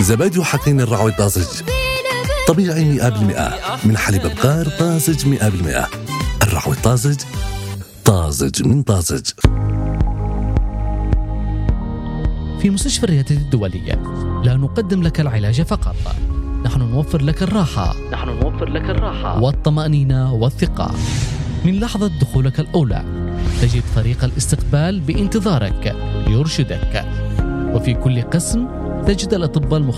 زبادي وحقين الرعوي طازج طبيعي 100% من حليب بقار طازج 100%. الرعوي طازج، طازج من طازج. في مستشفى الريادة الدولية لا نقدم لك العلاج فقط، نحن نوفر لك الراحة والطمأنينة والثقة. من لحظة دخولك الأولى تجد فريق الاستقبال بانتظارك ليرشدك، وفي كل قسم تجد الأطباء